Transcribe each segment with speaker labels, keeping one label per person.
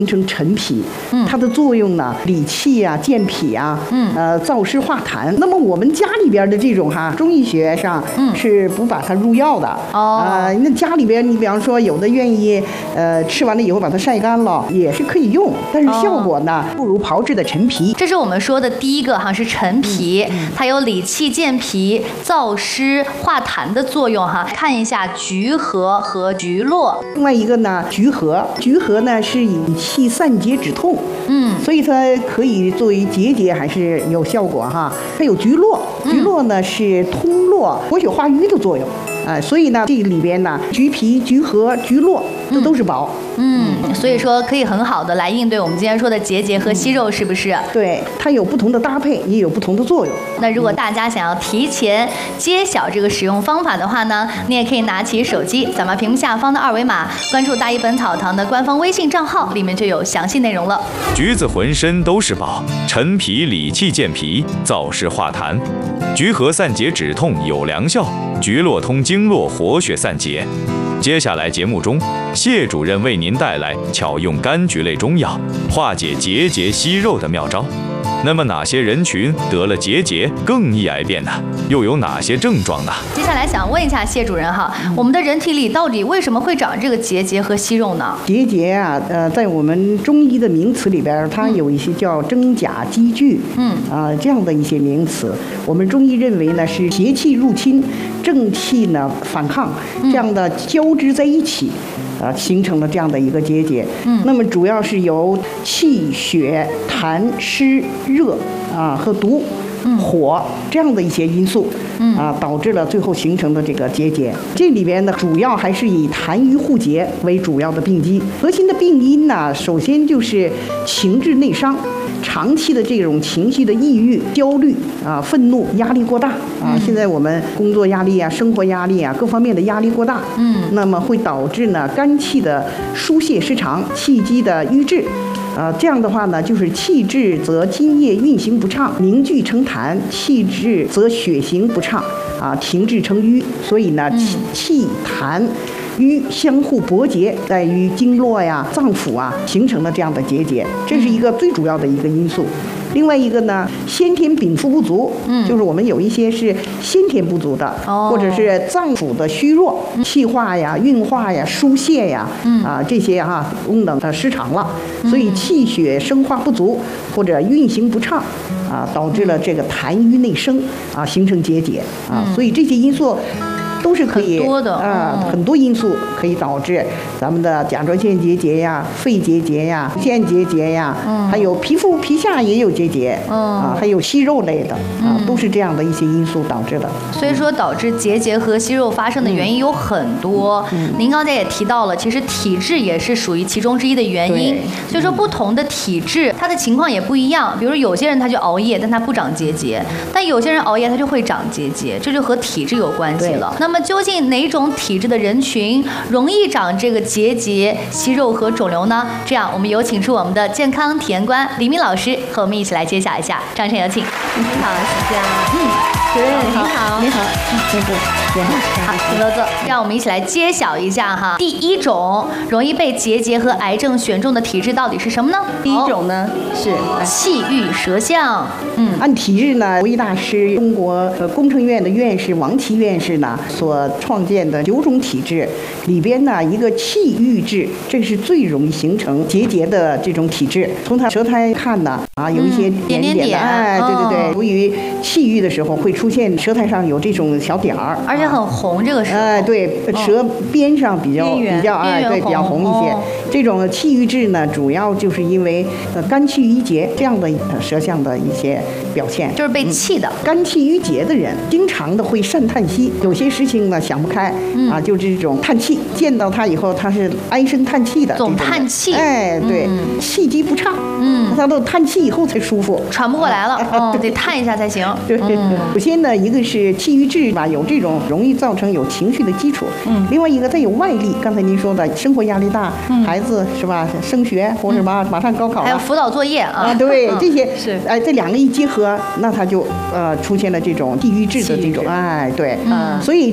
Speaker 1: 成陈皮，它的作用呢，理气啊、健脾啊，燥湿化痰。那么我们家里边的这种中医学上是不把它入药的。那家里边你比方说有的愿意，吃完了以后把它晒干了，也是可以用，但是效果呢不如炮制的陈皮。
Speaker 2: 这是我们说的第一个是陈皮，它有理气健脾、燥湿化痰的作用看一下橘核和橘络。
Speaker 1: 另外一个呢，橘核呢是以气散结止痛，所以它可以作为结节还是有效果还有橘络呢是通络、活血化瘀的作用。所以呢，这里边呢，橘皮、橘核、橘络，这都是宝。
Speaker 2: 所以说可以很好的来应对我们今天说的结节和息肉，是不是？
Speaker 1: 对，它有不同的搭配，也有不同的作用。
Speaker 2: 那如果大家想要提前揭晓这个使用方法的话呢，你也可以拿起手机，扫描屏幕下方的二维码，关注大医本草堂的官方微信账号，里面就有详细内容了。
Speaker 3: 橘子浑身都是宝，陈皮理气健脾，燥湿化痰，橘核散结止痛有良效，橘络通经络，活血散结。接下来节目中，谢主任为您带来巧用柑橘类中药化解结节息肉的妙招。那么哪些人群得了结节更易癌变呢？又有哪些症状呢？
Speaker 2: 接下来想问一下谢主任我们的人体里到底为什么会长这个结节和息肉呢？
Speaker 1: 结节在我们中医的名词里边，它有一些叫真假积聚，这样的一些名词。我们中医认为呢，是邪气入侵，正气呢反抗，这样的交织在一起。形成了这样的一个结节。那么主要是由气、血、痰、湿、热和毒、火这样的一些因素导致了最后形成的这个结节。这里边呢，主要还是以痰瘀互结为主要的病机。核心的病因呢，首先就是情志内伤。长期的这种情绪的抑郁、焦虑愤怒、压力过大现在我们工作压力生活压力各方面的压力过大，那么会导致呢肝气的疏泄失常，气机的瘀滞。这样的话呢，就是气滞则津液运行不畅，凝聚成痰；气滞则血行不畅，停滞成瘀。所以呢，气痰瘀相互搏结，在于经络脏腑形成了这样的结节，这是一个最主要的一个因素。另外一个呢，先天禀赋不足，就是我们有一些是先天不足的，或者是脏腑的虚弱，气化运化疏泄这些功能失常了，所以气血生化不足或者运行不畅导致了这个痰瘀内生形成结节所以这些因素都是可以
Speaker 2: 很多的
Speaker 1: 很多因素可以导致咱们的甲状腺结节肺结节腺结节还有皮肤皮下也有结节还有息肉类的都是这样的一些因素导致的。
Speaker 2: 所以说导致结节和息肉发生的原因有很多。您刚才也提到了，其实体质也是属于其中之一的原因。所以说不同的体质，它的情况也不一样。比如有些人他就熬夜，但他不长结节；但有些人熬夜他就会长结节，这就和体质有关系了。那么究竟哪种体质的人群容易长这个结节、息肉和肿瘤呢？这样，我们有请出我们的健康体验官李明老师和我们一起来揭晓一下。掌声有请。
Speaker 4: 你好，徐佳。主任您好。你好。
Speaker 2: 好，请坐坐。让我们一起来揭晓一下第一种容易被结节和癌症选中的体质到底是什么呢？
Speaker 1: 第一种呢是
Speaker 2: 气郁舌象。
Speaker 1: 按体质呢，国医大师、中国工程院的院士王琦院士呢所创建的9种体质里边呢，一个气郁质，这是最容易形成结节的这种体质。从他舌苔看呢，有一些点点的，对，由于气郁的时候会出现舌苔上有这种小点儿，
Speaker 2: 而且很红，这个时候，
Speaker 1: 对，舌边上比较红一些。这种气郁质呢，主要就是因为肝气郁结这样的舌象的一些表现，
Speaker 2: 就是被气的。
Speaker 1: 肝气郁结的人，经常的会善叹息，有些事情呢想不开就是这种叹气。见到他以后，他是唉声叹气的，
Speaker 2: 总叹气。
Speaker 1: 对，气机不畅，他都叹气以后才舒服，
Speaker 2: 喘不过来了，得叹一下才行。
Speaker 1: 对，首先呢，一个是气郁质有这种容易造成有情绪的基础，另外一个再有外力，刚才您说的生活压力大，孩子是吧，升学或者马上高考了，
Speaker 2: 还有辅导作业
Speaker 1: 对，这些
Speaker 2: 是
Speaker 1: 这两个一结合，那他就出现了这种气郁质的这种对，所以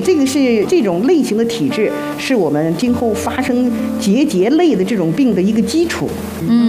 Speaker 1: 这个是这种类型的体质，是我们今后发生结节类的这种病的一个基础。